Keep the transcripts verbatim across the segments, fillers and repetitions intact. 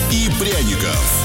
и пряников.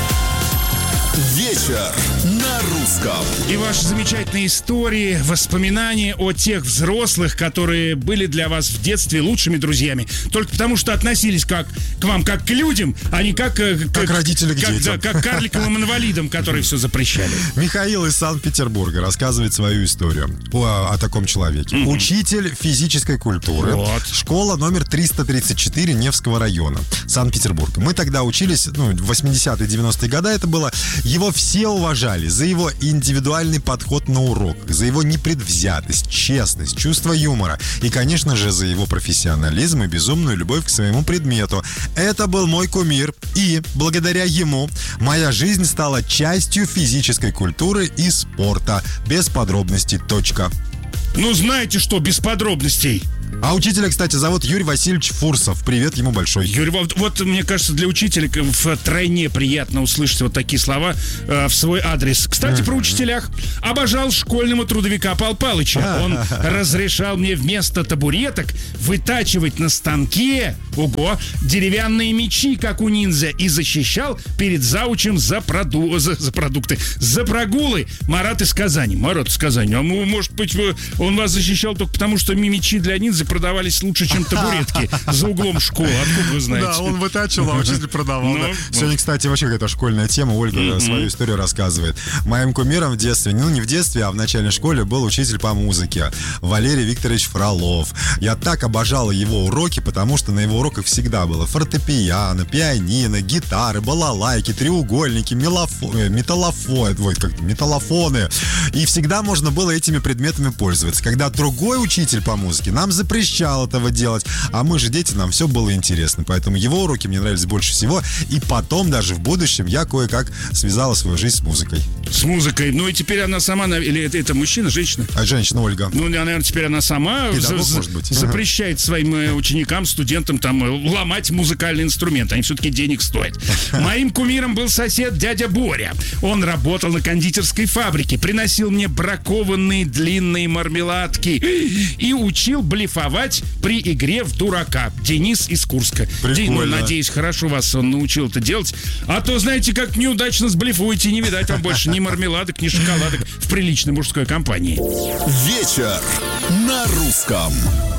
Вечер на русском. И ваши замечательные истории, воспоминания о тех взрослых, которые были для вас в детстве лучшими друзьями, только потому что относились как, к вам как к людям, а не как, как, как родители к как, детям. Да, как карликовым инвалидам, которые все запрещали. Михаил из Санкт-Петербурга рассказывает свою историю о, о таком человеке. Mm-hmm. Учитель физической культуры. Вот. Школа номер триста тридцать четыре Невского района, Санкт-Петербург. Мы тогда учились, ну, в восьмидесятые, девяностые годы это было. Его все уважали за его индивидуальный подход на урок, за его непредвзятость, честность, чувство юмора и, конечно же, за его профессионализм и безумную любовь к своему предмету. Это был мой кумир, и благодаря ему моя жизнь стала частью физической культуры и спорта. Без подробностей. Точка. Ну, знаете что, без подробностей. А учителя, кстати, зовут Юрий Васильевич Фурсов. Привет ему большой. Юрий, вот, вот мне кажется, для учителя втройне приятно услышать вот такие слова э, в свой адрес. Кстати, про учителях. Обожал школьного трудовика Пал Палыча. Он разрешал мне вместо табуреток вытачивать на станке, ого, деревянные мечи, как у ниндзя, и защищал перед заучем за, проду... за, за продукты, за прогулы. Марат из Казани. Марат из Казани. А может быть, он вас защищал только потому, что мечи для ниндзя продавались лучше, чем табуретки за углом школы. Откуда вы знаете? Да, он вытачивал, а учитель продавал. Ну, да. ну. Сегодня, кстати, вообще какая-то школьная тема. Ольга mm-hmm. свою историю рассказывает. Моим кумиром в детстве, ну не в детстве, а в начальной школе был учитель по музыке Валерий Викторович Фролов. Я так обожала его уроки, потому что на его уроках всегда было фортепиано, пианино, гитары, балалайки, треугольники, мелофо... металлофоны, ой, как металлофоны. И всегда можно было этими предметами пользоваться. Когда другой учитель по музыке нам запрещал этого делать, а мы же дети, нам все было интересно, поэтому его уроки мне нравились больше всего, и потом даже в будущем я кое-как связала свою жизнь с музыкой. С музыкой, ну и теперь она сама, или это, это мужчина, женщина? А женщина Ольга. Ну, наверное, теперь она сама Педагог, за, может быть. запрещает своим ученикам, студентам там ломать музыкальный инструмент, они все-таки денег стоят. Моим кумиром был сосед дядя Боря. Он работал на кондитерской фабрике, приносил мне бракованные длинные мармеладки и учил блефовать при игре в дурака. Денис из Курска. Дин, ну, надеюсь, хорошо вас он научил это делать. А то, знаете, как неудачно сблефуете, не видать вам больше ни мармеладок, ни шоколадок в приличной мужской компании. Вечер на русском.